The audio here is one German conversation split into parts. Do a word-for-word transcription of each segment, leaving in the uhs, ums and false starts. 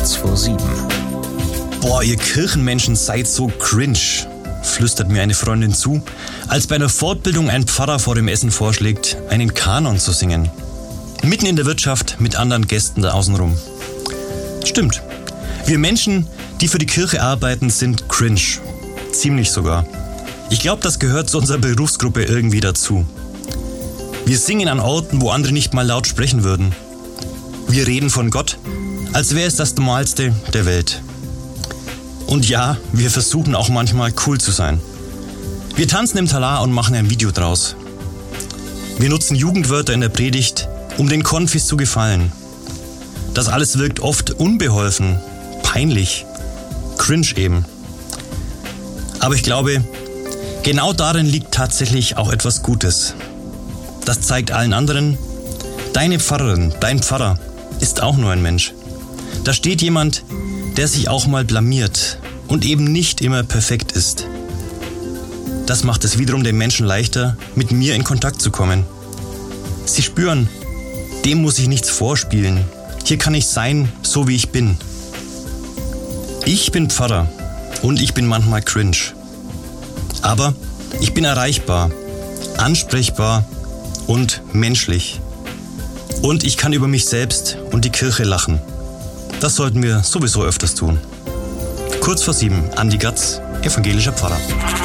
Kurz vor sieben. Boah, ihr Kirchenmenschen seid so cringe, flüstert mir eine Freundin zu, als bei einer Fortbildung ein Pfarrer vor dem Essen vorschlägt, einen Kanon zu singen. Mitten in der Wirtschaft mit anderen Gästen da außenrum. Stimmt. Wir Menschen, die für die Kirche arbeiten, sind cringe. Ziemlich sogar. Ich glaube, das gehört zu unserer Berufsgruppe irgendwie dazu. Wir singen an Orten, wo andere nicht mal laut sprechen würden. Wir reden von Gott, als wäre es das Normalste der Welt. Und ja, wir versuchen auch manchmal cool zu sein. Wir tanzen im Talar und machen ein Video draus. Wir nutzen Jugendwörter in der Predigt, um den Konfis zu gefallen. Das alles wirkt oft unbeholfen, peinlich, cringe eben. Aber ich glaube, genau darin liegt tatsächlich auch etwas Gutes. Das zeigt allen anderen, deine Pfarrerin, dein Pfarrer ist auch nur ein Mensch. Da steht jemand, der sich auch mal blamiert und eben nicht immer perfekt ist. Das macht es wiederum den Menschen leichter, mit mir in Kontakt zu kommen. Sie spüren, dem muss ich nichts vorspielen. Hier kann ich sein, so wie ich bin. Ich bin Pfarrer und ich bin manchmal cringe. Aber ich bin erreichbar, ansprechbar und menschlich. Und ich kann über mich selbst und die Kirche lachen. Das sollten wir sowieso öfters tun. Kurz vor sieben, Andi Gatz, evangelischer Pfarrer.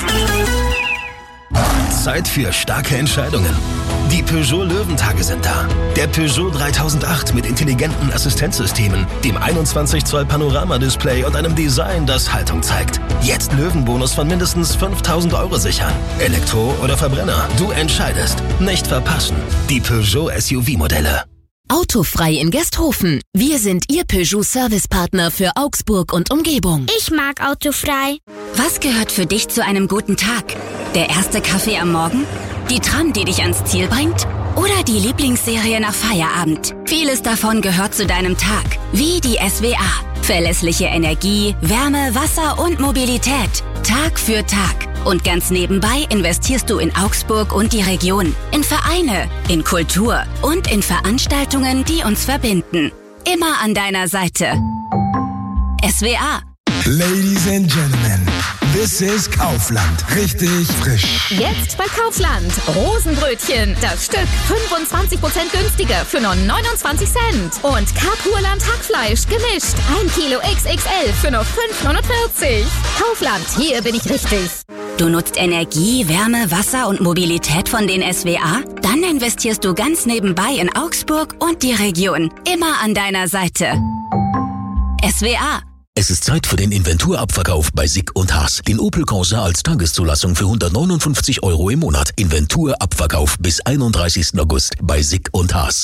Zeit für starke Entscheidungen. Die Peugeot Löwentage sind da. Der Peugeot dreitausendacht mit intelligenten Assistenzsystemen, dem einundzwanzig Zoll Panoramadisplay und einem Design, das Haltung zeigt. Jetzt Löwenbonus von mindestens fünftausend Euro sichern. Elektro oder Verbrenner, du entscheidest. Nicht verpassen. Die Peugeot S U V-Modelle. Autofrei in Gesthofen. Wir sind Ihr Peugeot-Servicepartner für Augsburg und Umgebung. Ich mag Autofrei. Was gehört für dich zu einem guten Tag? Der erste Kaffee am Morgen? Die Tram, die dich ans Ziel bringt? Oder die Lieblingsserie nach Feierabend? Vieles davon gehört zu deinem Tag. Wie die S W A. Verlässliche Energie, Wärme, Wasser und Mobilität. Tag für Tag. Und ganz nebenbei investierst du in Augsburg und die Region. In Vereine, in Kultur und in Veranstaltungen, die uns verbinden. Immer an deiner Seite. S W A. Ladies and Gentlemen, this is Kaufland. Richtig frisch. Jetzt bei Kaufland. Rosenbrötchen. Das Stück fünfundzwanzig Prozent günstiger für nur neunundzwanzig Cent. Und Kapurland Hackfleisch gemischt. ein Kilo X X L für nur fünf neunundvierzig. Kaufland, hier bin ich richtig. Du nutzt Energie, Wärme, Wasser und Mobilität von den S W A? Dann investierst du ganz nebenbei in Augsburg und die Region. Immer an deiner Seite. S W A. Es ist Zeit für den Inventurabverkauf bei Sick und Haas. Den Opel Corsa als Tageszulassung für hundertneunundfünfzig Euro im Monat. Inventurabverkauf bis einunddreißigsten August bei Sick und Haas.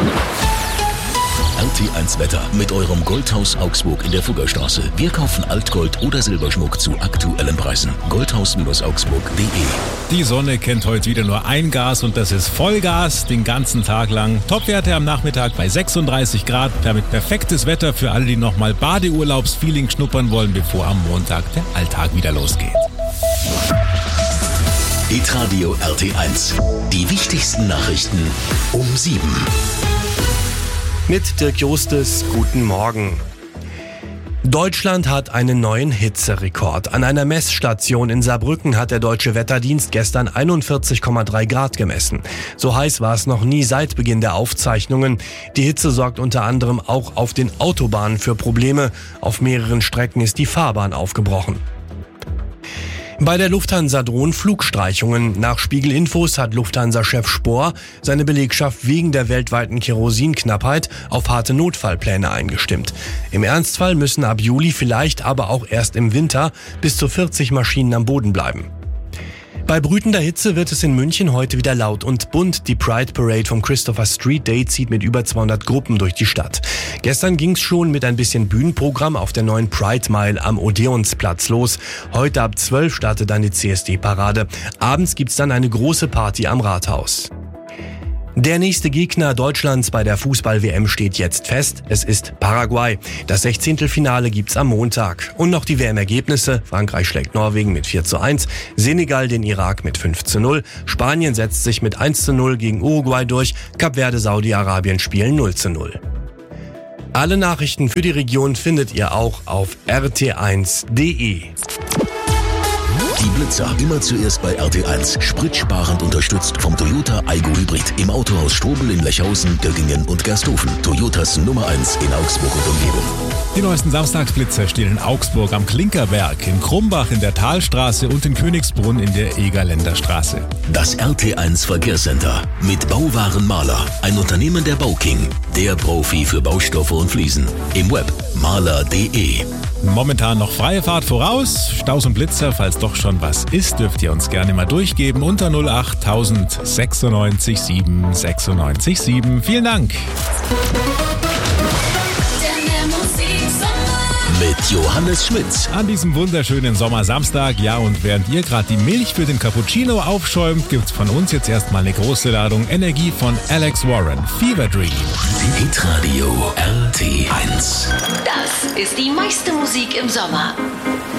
R T eins Wetter mit eurem Goldhaus Augsburg in der Fuggerstraße. Wir kaufen Altgold oder Silberschmuck zu aktuellen Preisen. goldhaus Augsburg punkt de. Die Sonne kennt heute wieder nur ein Gas und das ist Vollgas den ganzen Tag lang. Topwerte am Nachmittag bei sechsunddreißig Grad. Damit perfektes Wetter für alle, die nochmal Badeurlaubsfeeling schnuppern wollen, bevor am Montag der Alltag wieder losgeht. Hitradio R T eins. Die wichtigsten Nachrichten um sieben. Mit Dirk Jostes, guten Morgen. Deutschland hat einen neuen Hitzerekord. An einer Messstation in Saarbrücken hat der Deutsche Wetterdienst gestern einundvierzig Komma drei Grad gemessen. So heiß war es noch nie seit Beginn der Aufzeichnungen. Die Hitze sorgt unter anderem auch auf den Autobahnen für Probleme. Auf mehreren Strecken ist die Fahrbahn aufgebrochen. Bei der Lufthansa drohen Flugstreichungen. Nach Spiegel-Infos hat Lufthansa-Chef Spohr seine Belegschaft wegen der weltweiten Kerosinknappheit auf harte Notfallpläne eingestimmt. Im Ernstfall müssen ab Juli, vielleicht aber auch erst im Winter, bis zu vierzig Maschinen am Boden bleiben. Bei brütender Hitze wird es in München heute wieder laut und bunt. Die Pride Parade vom Christopher Street Day zieht mit über zweihundert Gruppen durch die Stadt. Gestern ging's schon mit ein bisschen Bühnenprogramm auf der neuen Pride Mile am Odeonsplatz los. Heute ab zwölf startet dann die C S D-Parade. Abends gibt's dann eine große Party am Rathaus. Der nächste Gegner Deutschlands bei der Fußball-W M steht jetzt fest. Es ist Paraguay. Das Sechzehntelfinale gibt's am Montag. Und noch die W M-Ergebnisse. Frankreich schlägt Norwegen mit vier zu eins, Senegal den Irak mit fünf zu null, Spanien setzt sich mit eins zu null gegen Uruguay durch, Kap Verde, Saudi-Arabien spielen null zu null. Alle Nachrichten für die Region findet ihr auch auf r t eins punkt d e. Die Blitzer immer zuerst bei R T eins. Spritsparend unterstützt vom Toyota Aygo Hybrid. Im Autohaus Strobel in Lechhausen, Göggingen und Gersthofen. Toyotas Nummer eins in Augsburg und Umgebung. Die neuesten Samstagsblitzer stehen in Augsburg am Klinkerberg, in Krumbach in der Talstraße und in Königsbrunn in der Egerländer Straße. Das R T eins Verkehrscenter mit Bauwaren Mahler. Ein Unternehmen der Bauking. Der Profi für Baustoffe und Fliesen. Im Web mahler punkt d e. Momentan noch freie Fahrt voraus. Staus und Blitzer, falls doch schon was ist, dürft ihr uns gerne mal durchgeben unter null acht tausend sechsundneunzig sieben sechsundneunzig sieben. Vielen Dank. Mit Johannes Schmitz. An diesem wunderschönen Sommersamstag, ja, und während ihr gerade die Milch für den Cappuccino aufschäumt, gibt's von uns jetzt erstmal eine große Ladung Energie von Alex Warren. Fever Dream. Hitradio R T eins. Das ist die meiste Musik im Sommer.